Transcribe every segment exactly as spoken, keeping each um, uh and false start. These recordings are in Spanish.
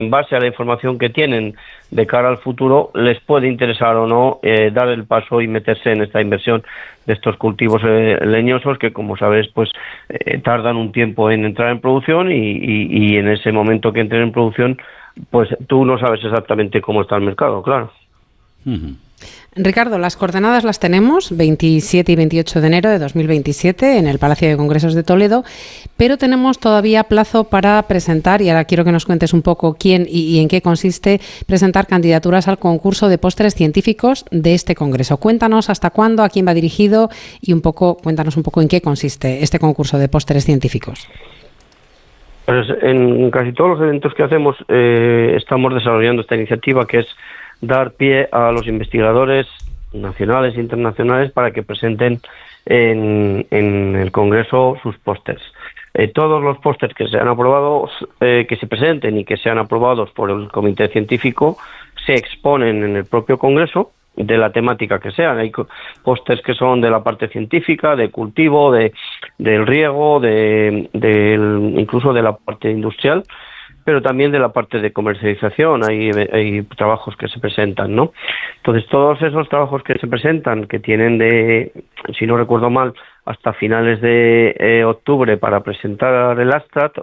en base a la información que tienen de cara al futuro, les puede interesar o no eh, dar el paso y meterse en esta inversión de estos cultivos eh, leñosos que, como sabes, pues eh, tardan un tiempo en entrar en producción y, y, y en ese momento que entren en producción, pues tú no sabes exactamente cómo está el mercado, claro. Uh-huh. Ricardo, las coordenadas las tenemos, veintisiete y veintiocho de enero de dos mil veintisiete en el Palacio de Congresos de Toledo, pero tenemos todavía plazo para presentar, y ahora quiero que nos cuentes un poco quién y, y en qué consiste, presentar candidaturas al concurso de postres científicos de este congreso. Cuéntanos hasta cuándo, a quién va dirigido y un poco, cuéntanos un poco en qué consiste este concurso de postres científicos. Pues en casi todos los eventos que hacemos eh, estamos desarrollando esta iniciativa, que es dar pie a los investigadores nacionales e internacionales para que presenten en, en el Congreso sus pósters. Eh, todos los pósters que sean aprobados, eh, que se presenten y que sean aprobados por el comité científico, se exponen en el propio Congreso de la temática que sean. Hay pósters que son de la parte científica, de cultivo, de del riego, de, de incluso de la parte industrial, pero también de la parte de comercialización. Hay, hay trabajos que se presentan, ¿no? Entonces, todos esos trabajos que se presentan, que tienen de, si no recuerdo mal, hasta finales de eh, octubre para presentar el abstract,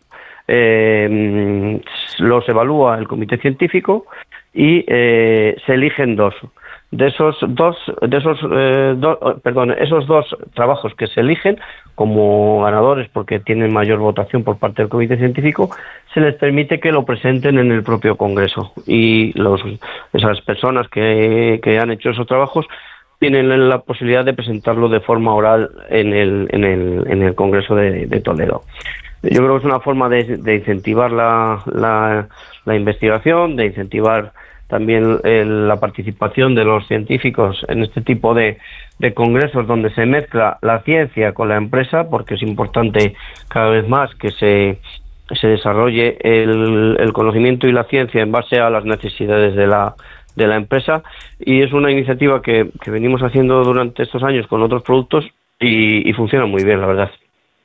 eh, los evalúa el comité científico y eh, se eligen dos. De esos dos, de esos, eh, do, perdón, esos dos trabajos que se eligen como ganadores porque tienen mayor votación por parte del comité científico, se les permite que lo presenten en el propio Congreso, y los, esas personas que, que han hecho esos trabajos tienen la posibilidad de presentarlo de forma oral en el, en el, en el Congreso de, de Toledo. Yo creo que es una forma de, de incentivar la, la, la investigación, de incentivar también el, la participación de los científicos en este tipo de, de congresos donde se mezcla la ciencia con la empresa, porque es importante cada vez más que se, se desarrolle el, el conocimiento y la ciencia en base a las necesidades de la, de la empresa, y es una iniciativa que, que venimos haciendo durante estos años con otros productos y, y funciona muy bien, la verdad.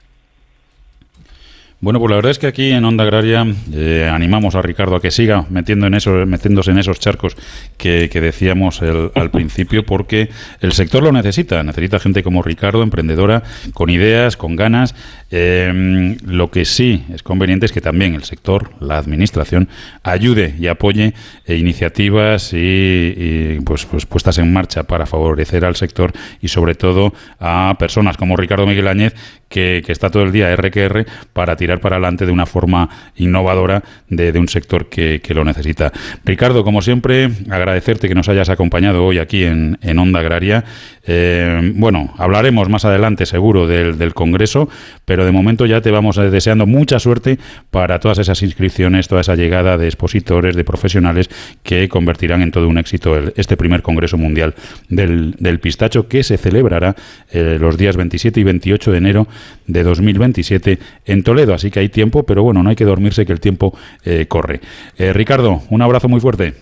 Bueno, pues la verdad es que aquí en Onda Agraria eh, animamos a Ricardo a que siga metiendo en eso, metiéndose en esos charcos que, que decíamos el, al principio, porque el sector lo necesita, necesita gente como Ricardo, emprendedora, con ideas, con ganas. Eh, lo que sí es conveniente es que también el sector, la administración, ayude y apoye eh, iniciativas y, y pues, pues puestas en marcha para favorecer al sector y sobre todo a personas como Ricardo Miguel Áñez, que, que está todo el día erre que erre para tirar para adelante de una forma innovadora de, de un sector que, que lo necesita. Ricardo, como siempre, agradecerte que nos hayas acompañado hoy aquí en, en Onda Agraria. Eh, bueno, hablaremos más adelante seguro del, del Congreso, pero de momento ya te vamos deseando mucha suerte para todas esas inscripciones, toda esa llegada de expositores, de profesionales que convertirán en todo un éxito el, este primer Congreso Mundial del, del Pistacho, que se celebrará eh, los días veintisiete y veintiocho de enero de dos mil veintisiete en Toledo. Así que hay tiempo, pero bueno, no hay que dormirse, que el tiempo eh, corre. Eh, Ricardo, un abrazo muy fuerte.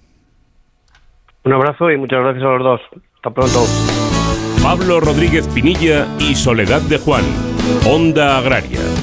Un abrazo y muchas gracias a los dos. Hasta pronto. Pablo Rodríguez Pinilla y Soledad de Juan, Onda Agraria.